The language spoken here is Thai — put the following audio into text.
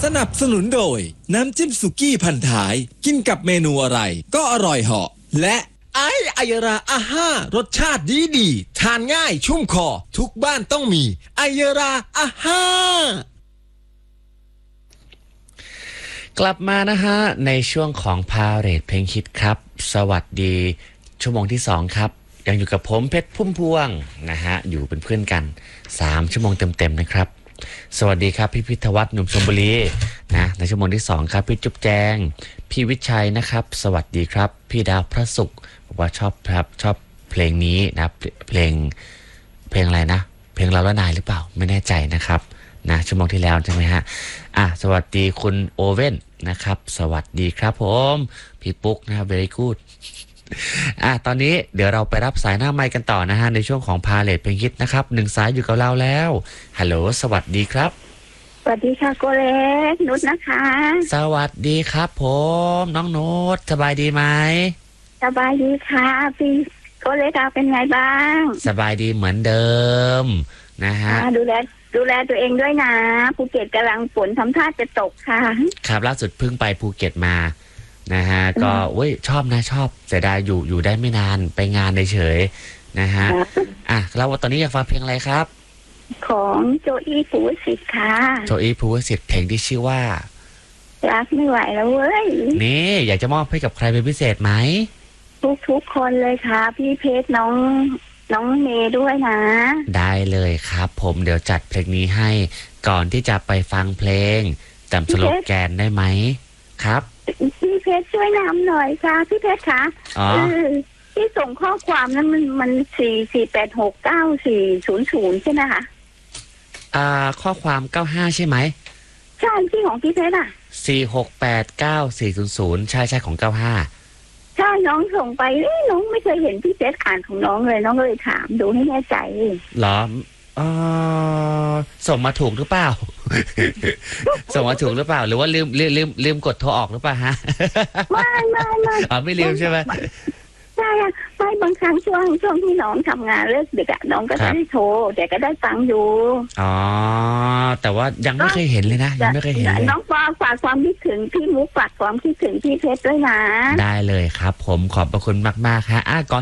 สนับสนุนโดยน้ำจิ้มสุกี้พันท้ายกินกับเมนูอะไรก็อร่อยเหาะและไอยราอาห้ารสชาติดีทานง่ายชุ่มคอทุกบ้านต้องมีไอยราอาห้ากลับมานะฮะในช่วงของพาเหรดเพลงฮิตครับสวัสดีชั่วโมงที่2ครับยังอยู่กับผมเพชรพุ่มพวงนะฮะอยู่เป็นเพื่อนกัน3ชั่วโมงเต็มๆนะครับสวัสดีครับพี่พิทวัฒน์หนุ่มชลบุรีนะในชั่วโมงที่2ครับพี่จุ๊บแจงพี่วิชัยนะครับสวัสดีครับพี่ดาวพระศุกร์บอกว่าชอบเพลงนี้นะเพลงอะไรนะเพลงเราละนายหรือเปล่าไม่แน่ใจนะครับนะชั่วโมงที่แล้วใช่ไหมฮะสวัสดีคุณโอเว่นนะครับสวัสดีครับผมพี่ปุ๊กนะ very good ตอนนี้เดี๋ยวเราไปรับสายหน้าไมค์กันต่อนะฮะในช่วงของพาเลทเพลงฮิตนะครับ1สายอยู่กับเราแล้วฮัลโหลสวัสดีครับสวัสดีค่ะโกเล็กนุชนะคะสวัสดีครับผมน้องนุชสบายดีไหมสบายดีค่ะพี่โกเล็กเป็นไงบ้างสบายดีเหมือนเดิมนะฮะดูแลตัวเองด้วยนะภูเก็ตกำลังฝนทำท่าจะตกค่ะครับล่าสุดเพิ่งไปภูเก็ตมานะฮะก็ชอบนะชอบเสียดายอยู่ได้ไม่นานไปงานเฉยๆนะฮะแล้วตอนนี้อยากฟังเพลงอะไรครับของโจอี้ภูวสิทธิ์ค่ะโจอี้ภูวสิทธิ์เพลงที่ชื่อว่ารักไม่ไหวแล้วเว้ยนี่อยากจะมอบให้กับใครเป็นพิเศษไหมทุกคนเลยค่ะพี่เพชรน้องเมย์ด้วยนะได้เลยครับผมเดี๋ยวจัดเพลงนี้ให้ก่อนที่จะไปฟังเพลงจำสโลแกนได้ไหมครับพี่เพชรช่วยนำหน่อยค่ะพี่เพชรคะที่ส่งข้อความนั้นมัน4486940ใช่ไหมคะข้อความ95ใช่ไหมใช่ที่ของพี่เพชร 4689400ใช่ของ95 ใช่น้องส่งไปน้องไม่เคยเห็นพี่เพชรอ่านของน้องเลยน้องก็เลยถามดูให้แน่ใจเหรอส่งมาถูกหรือเปล่า ส่งมาถูกหรือเปล่าหรือว่าลืมกดโทรออกหรือเปล่าฮะไม่ไม่ลืมใช่ไหมใช่ไม่บางครั้งช่วงที่น้องทำงานเลิกดึกน้องก็ได้โทรแต่ก็ได้ฟังอยู่แต่ว่ายังไม่เคยเห็นเลยนะยังไม่เคยเห็นเลยน้องฝากความคิดถึงพี่มุกฝากความคิดถึงพี่เพชรด้วยนะได้เลยครับผมขอบพระคุณมากๆฮะก่อน